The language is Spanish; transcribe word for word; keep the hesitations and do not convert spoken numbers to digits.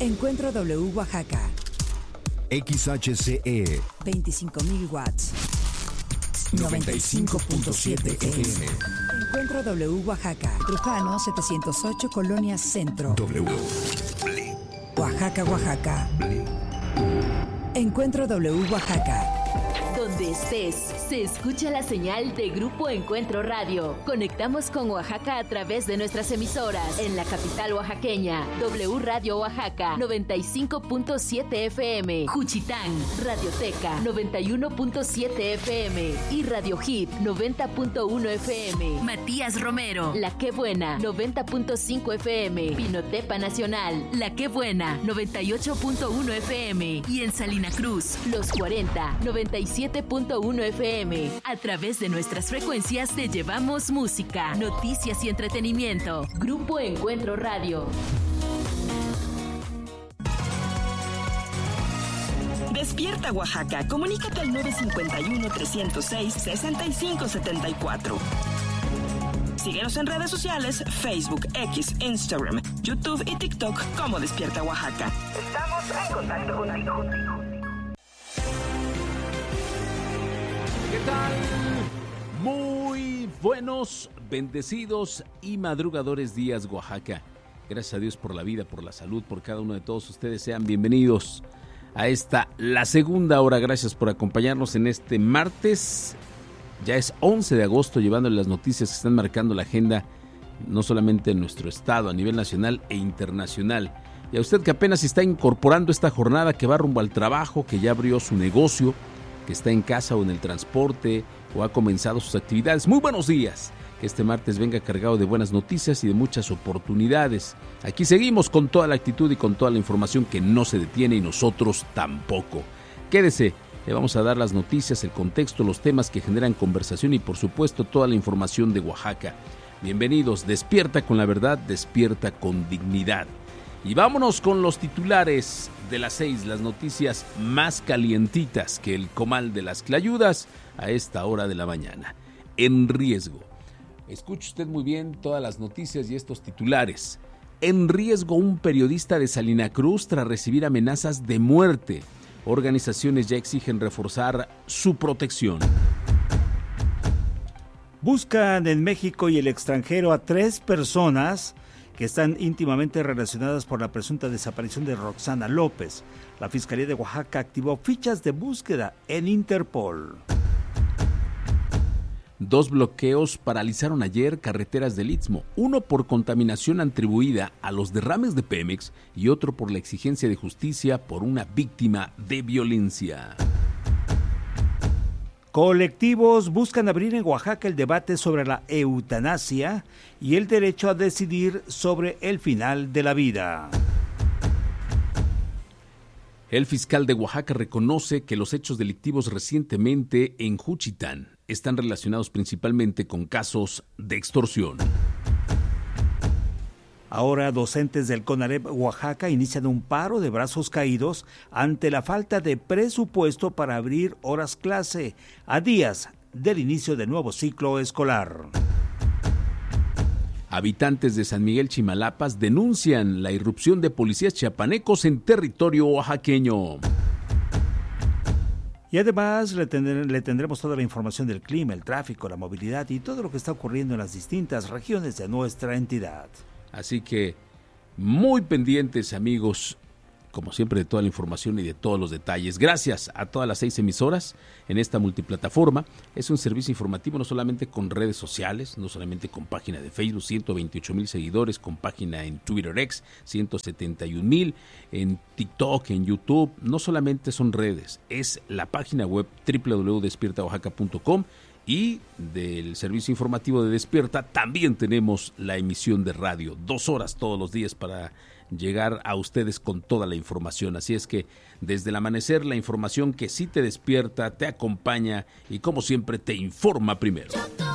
Encuentro W Oaxaca. X H C E veinticinco mil watts. noventa y cinco punto siete F M. Encuentro W Oaxaca. Trujano setecientos ocho, Colonia Centro. W. Oaxaca, Oaxaca. Encuentro W Oaxaca. Donde estés, se escucha la señal de Grupo Encuentro Radio. Conectamos con Oaxaca a través de nuestras emisoras. En la capital oaxaqueña, W Radio Oaxaca, noventa y cinco punto siete F M. Juchitán, Radioteca, noventa y uno punto siete F M. Y Radio Hit, noventa punto uno F M. Matías Romero, La Qué Buena, noventa punto cinco F M. Pinotepa Nacional, La Qué Buena, noventa y ocho punto uno F M. Y en Salina Cruz, Los cuarenta, noventa y siete punto uno F M. A través de nuestras frecuencias te llevamos música, noticias y entretenimiento. Grupo Encuentro Radio. Despierta Oaxaca. Comunícate al nueve cinco uno, tres cero seis, seis cinco siete cuatro. Síguenos en redes sociales, Facebook, X, Instagram, YouTube y TikTok como Despierta Oaxaca. Estamos en contacto contigo. ¿Qué tal? Muy buenos, bendecidos y madrugadores días, Oaxaca. Gracias a Dios por la vida, por la salud, por cada uno de todos ustedes. Sean bienvenidos a esta, la segunda hora. Gracias por acompañarnos en este martes. Ya es once de agosto, llevándole las noticias que están marcando la agenda, no solamente en nuestro estado, a nivel nacional e internacional. Y a usted que apenas está incorporando esta jornada, que va rumbo al trabajo, que ya abrió su negocio, que está en casa o en el transporte o ha comenzado sus actividades. Muy buenos días, que este martes venga cargado de buenas noticias y de muchas oportunidades. Aquí seguimos con toda la actitud y con toda la información que no se detiene y nosotros tampoco. Quédese, le vamos a dar las noticias, el contexto, los temas que generan conversación y por supuesto toda la información de Oaxaca. Bienvenidos, despierta con la verdad, despierta con dignidad. Y vámonos con los titulares de las seis, las noticias más calientitas que el comal de las clayudas a esta hora de la mañana. En riesgo. Escuche usted muy bien todas las noticias y estos titulares. En riesgo un periodista de Salina Cruz tras recibir amenazas de muerte. Organizaciones ya exigen reforzar su protección. Buscan en México y el extranjero a tres personas que están íntimamente relacionadas por la presunta desaparición de Roxana López. La Fiscalía de Oaxaca activó fichas de búsqueda en Interpol. Dos bloqueos paralizaron ayer carreteras del Istmo, uno por contaminación atribuida a los derrames de Pemex y otro por la exigencia de justicia por una víctima de violencia. Colectivos buscan abrir en Oaxaca el debate sobre la eutanasia y el derecho a decidir sobre el final de la vida. El fiscal de Oaxaca reconoce que los hechos delictivos recientemente en Juchitán están relacionados principalmente con casos de extorsión. Ahora docentes del CONALEP Oaxaca inician un paro de brazos caídos ante la falta de presupuesto para abrir horas clase a días del inicio del nuevo ciclo escolar. Habitantes de San Miguel Chimalapas denuncian la irrupción de policías chiapanecos en territorio oaxaqueño. Y además le, tendré, le tendremos toda la información del clima, el tráfico, la movilidad y todo lo que está ocurriendo en las distintas regiones de nuestra entidad. Así que muy pendientes, amigos, como siempre, de toda la información y de todos los detalles. Gracias a todas las seis emisoras en esta multiplataforma. Es un servicio informativo no solamente con redes sociales, no solamente con página de Facebook, ciento veintiocho mil seguidores, con página en Twitter X, ciento setenta y un mil, en TikTok, en YouTube. No solamente son redes, es la página web doble u doble u doble u punto despierta oaxaca punto com. Y del servicio informativo de Despierta también tenemos la emisión de radio, dos horas todos los días para llegar a ustedes con toda la información. Así es que desde el amanecer la información que sí te despierta, te acompaña y como siempre te informa primero.